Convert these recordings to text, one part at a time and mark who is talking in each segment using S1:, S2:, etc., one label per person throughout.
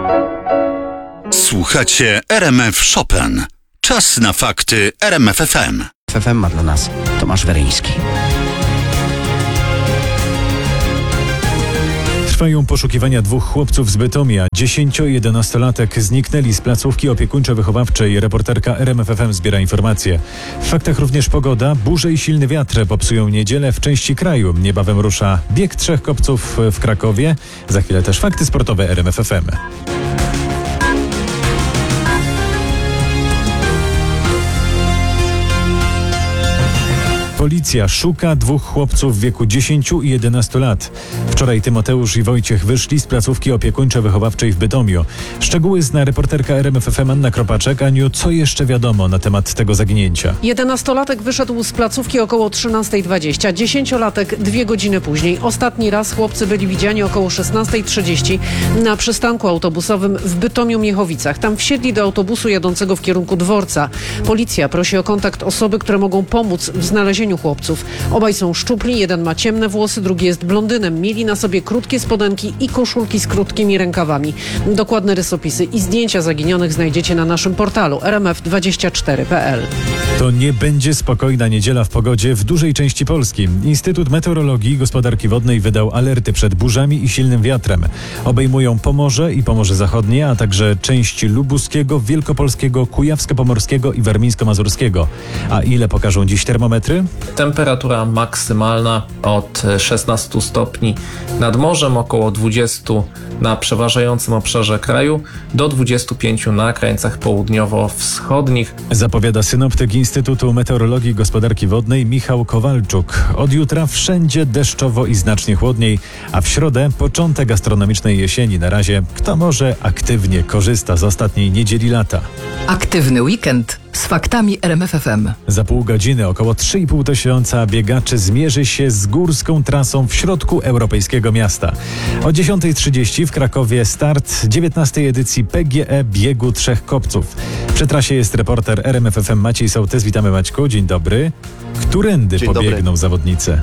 S1: Słuchacie RMF Chopin. Czas na fakty RMF FM.
S2: FM ma dla nas Tomasz Weryński.
S3: Trwają poszukiwania dwóch chłopców z Bytomia. 10- i 11-latek zniknęli z placówki opiekuńczo-wychowawczej. Reporterka RMF FM zbiera informacje. W faktach również pogoda. Burze i silny wiatr popsują niedzielę w części kraju. Niebawem rusza bieg 3 kopców w Krakowie. Za chwilę też fakty sportowe RMF FM. Policja szuka dwóch chłopców w wieku 10 i 11 lat. Wczoraj Tymoteusz i Wojciech wyszli z placówki opiekuńczo-wychowawczej w Bytomiu. Szczegóły zna reporterka RMF FM Anna Kropaczek. Aniu, co jeszcze wiadomo na temat tego zaginięcia?
S4: 11-latek wyszedł z placówki około 13:20, 10-latek 2 godziny później. Ostatni raz chłopcy byli widziani około 16:30 na przystanku autobusowym w Bytomiu-Miechowicach. Tam wsiedli do autobusu jadącego w kierunku dworca. Policja prosi o kontakt osoby, które mogą pomóc w znalezieniu chłopców. Obaj są szczupli, jeden ma ciemne włosy, drugi jest blondynem. Mieli na sobie krótkie spodenki i koszulki z krótkimi rękawami. Dokładne rysopisy i zdjęcia zaginionych znajdziecie na naszym portalu rmf24.pl.
S3: To nie będzie spokojna niedziela w pogodzie w dużej części Polski. Instytut Meteorologii i Gospodarki Wodnej wydał alerty przed burzami i silnym wiatrem. Obejmują Pomorze i Pomorze Zachodnie, a także części lubuskiego, wielkopolskiego, kujawsko-pomorskiego i warmińsko-mazurskiego. A ile pokażą dziś termometry?
S5: Temperatura maksymalna od 16 stopni nad morzem, około 20 na przeważającym obszarze kraju, do 25 na krańcach południowo-wschodnich.
S3: Zapowiada synoptyk Instytutu Meteorologii i Gospodarki Wodnej Michał Kowalczuk. Od jutra wszędzie deszczowo i znacznie chłodniej, a w środę początek astronomicznej jesieni. Na razie kto może aktywnie korzysta z ostatniej niedzieli lata.
S6: Aktywny weekend z faktami RMF FM.
S3: Za pół godziny około 3,5 tysiąca biegaczy zmierzy się z górską trasą w środku europejskiego miasta. O 10:30 w Krakowie start 19. edycji PGE Biegu 3 Kopców. Przy trasie jest reporter RMF FM Maciej Sołtys. Witamy, Maćku. Dzień dobry. Którędy pobiegną zawodnicy?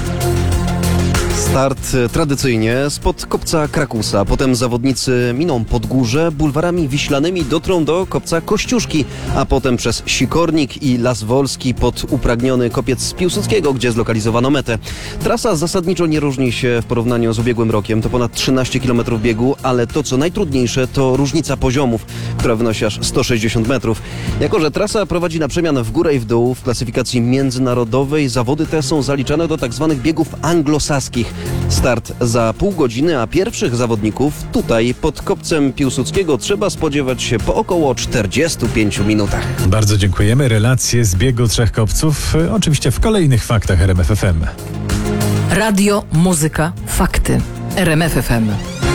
S7: Start tradycyjnie spod kopca Krakusa, potem zawodnicy miną Podgórze, bulwarami wiślanymi dotrą do kopca Kościuszki, a potem przez Sikornik i Las Wolski pod upragniony kopiec Piłsudskiego, gdzie zlokalizowano metę. Trasa zasadniczo nie różni się w porównaniu z ubiegłym rokiem, to ponad 13 km biegu, ale to co najtrudniejsze to różnica poziomów, która wynosi aż 160 metrów. Jako że trasa prowadzi na przemian w górę i w dół, w klasyfikacji międzynarodowej zawody te są zaliczane do tzw. biegów anglosaskich. Start za pół godziny, a pierwszych zawodników tutaj pod kopcem Piłsudskiego trzeba spodziewać się po około 45 minutach.
S3: Bardzo dziękujemy. Relacje z biegu 3 kopców oczywiście w kolejnych faktach RMF FM.
S6: Radio, muzyka, fakty. RMF FM.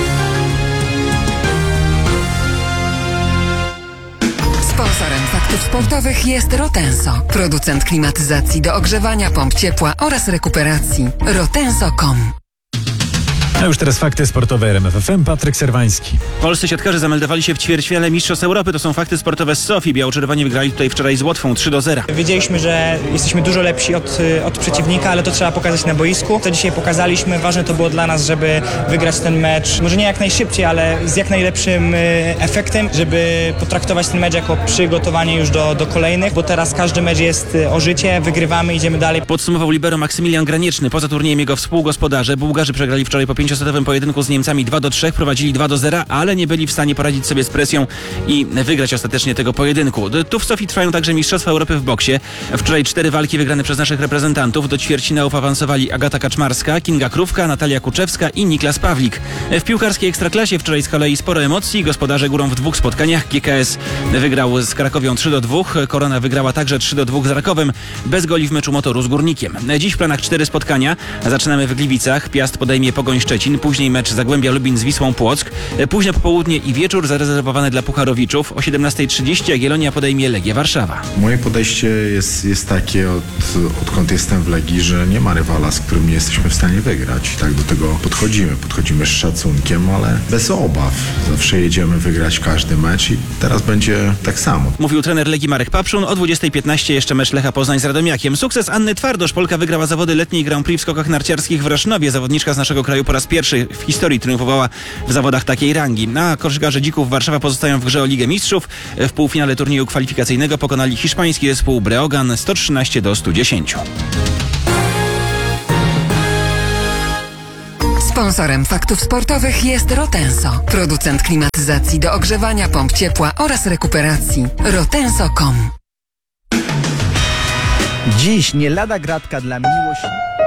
S8: Sponsorem faktów sportowych jest Rotenso, producent klimatyzacji do ogrzewania, pomp ciepła oraz rekuperacji. Rotenso.com.
S3: A już teraz fakty sportowe RMF FM. Patryk Serwański.
S9: Polscy siatkarze zameldowali się w ćwierćfinale Mistrzostw Europy. To są fakty sportowe z Sofii. Biało-czerwoni wygrali tutaj wczoraj z Łotwą 3-0.
S10: Wiedzieliśmy, że jesteśmy dużo lepsi od przeciwnika, ale to trzeba pokazać na boisku. Co dzisiaj pokazaliśmy, ważne to było dla nas, żeby wygrać ten mecz. Może nie jak najszybciej, ale z jak najlepszym efektem, żeby potraktować ten mecz jako przygotowanie już do kolejnych, bo teraz każdy mecz jest o życie, wygrywamy, idziemy dalej.
S9: Podsumował libero Maksymilian Granieczny. Poza turniejem jego współgospodarze Bułgarzy przegrali wczoraj po 5-setowym pojedynku z Niemcami 2-3, prowadzili 2-0, ale nie byli w stanie poradzić sobie z presją i wygrać ostatecznie tego pojedynku. Tu w Sofii trwają także Mistrzostwa Europy w boksie. Wczoraj 4 walki wygrane przez naszych reprezentantów. Do ćwierćfinałów awansowali Agata Kaczmarska, Kinga Krówka, Natalia Kuczewska i Niklas Pawlik. W piłkarskiej Ekstraklasie wczoraj z kolei sporo emocji. Gospodarze górą w 2 spotkaniach. GKS wygrał z Krakowią 3-2. Korona wygrała także 3-2 z Rakowem. Bez goli w meczu Motoru z Górnikiem. Dziś w planach 4 spotkania. Zaczynamy w Gliwicach. Piast podejmie Pogoń Szczecin. Później mecz Zagłębia Lubin z Wisłą Płock. Późne popołudnie i wieczór zarezerwowane dla pucharowiczów. O 17:30 Jagiellonia podejmie Legię Warszawa.
S11: Moje podejście jest takie odkąd jestem w Legii, że nie ma rywala, z którym nie jesteśmy w stanie wygrać. Tak do tego podchodzimy. Podchodzimy z szacunkiem, ale bez obaw. Zawsze jedziemy wygrać każdy mecz i teraz będzie tak samo.
S9: Mówił trener Legii Marek Papszun. O 20:15 jeszcze mecz Lecha Poznań z Radomiakiem. Sukces Anny Twardosz. Polka wygrała zawody letniej Grand Prix w skokach narciarskich w Resznowie. Zawodniczka z naszego kraju po raz pierwszy w historii triumfowała w zawodach takiej rangi. A koszykarze Dzików Warszawa pozostają w grze o Ligę Mistrzów. W półfinale turnieju kwalifikacyjnego pokonali hiszpański zespół Breogan 113-110.
S8: Sponsorem faktów sportowych jest Rotenso, producent klimatyzacji do ogrzewania, pomp ciepła oraz rekuperacji. Rotenso.com.
S2: Dziś nie lada gratka dla miłości.